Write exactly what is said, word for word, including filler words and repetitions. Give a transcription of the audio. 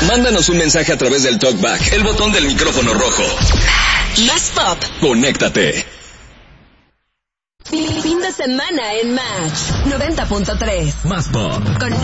Mándanos un mensaje a través del TalkBack, el botón del micrófono rojo. Más pop. Conéctate. Fin de semana en Match noventa punto tres. Más pop. Con